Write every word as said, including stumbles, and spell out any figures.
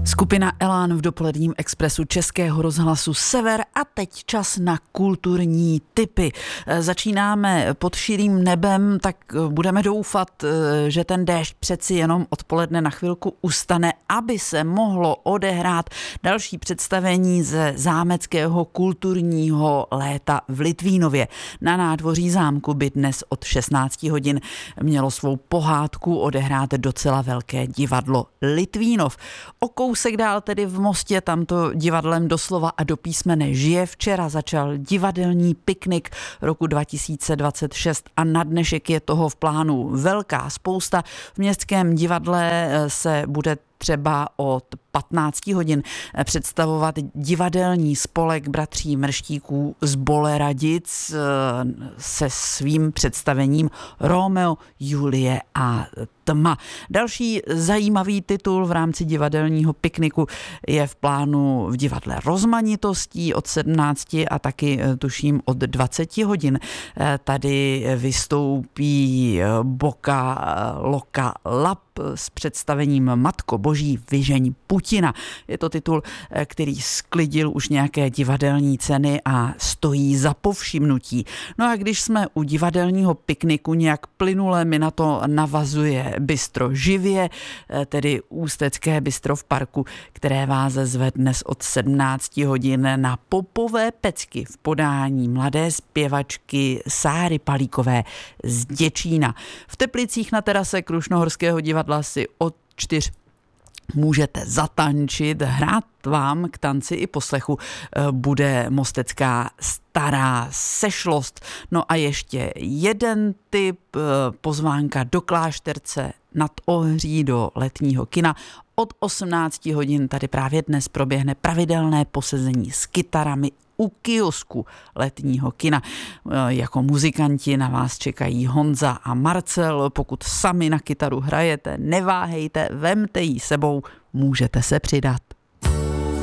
Skupina Elán v dopoledním expresu Českého rozhlasu Sever a teď čas na kulturní tipy. Začínáme pod širým nebem, tak budeme doufat, že ten déšť přeci jenom odpoledne na chvilku ustane, aby se mohlo odehrát další představení ze zámeckého kulturního léta v Litvínově. Na nádvoří zámku by dnes od šestnáct hodin mělo svou pohádku odehrát docela velké divadlo Litvínov. O kousek dál tedy v Mostě, tamto divadlem doslova a do písmene žije. Včera začal divadelní piknik roku dva tisíce dvacet šest a na dnešek je toho v plánu velká spousta. V Městském divadle se bude třeba od patnáct hodin představovat divadelní spolek bratří Mrštíků z Boleradic se svým představením Romeo, Julie a tma. Další zajímavý titul v rámci divadelního pikniku je v plánu v divadle Rozmanitostí od sedmnácti a taky tuším od dvaceti hodin. Tady vystoupí Boka Loka Lap s představením Matko Boží vyžeň Putina. Je to titul, který sklidil už nějaké divadelní ceny a stojí za povšimnutí. No a když jsme u divadelního pikniku, nějak plynule mi na to navazuje Bistro Živě, tedy ústecké bistro v parku, které vás zve dnes od sedmnácti hodin na popové pecky v podání mladé zpěvačky Sáry Palíkové z Děčína. V Teplicích na terase Krušnohorského divadla si od čtyř můžete zatančit, hrát vám k tanci i poslechu bude mostecká Stará sešlost. No a ještě jeden tip, pozvánka do Klášterce nad Ohří do letního kina. Od osmnácti hodin tady právě dnes proběhne pravidelné posezení s kytarami u kiosku letního kina. Jako muzikanti na vás čekají Honza a Marcel. Pokud sami na kytaru hrajete, neváhejte, vemte ji sebou, můžete se přidat.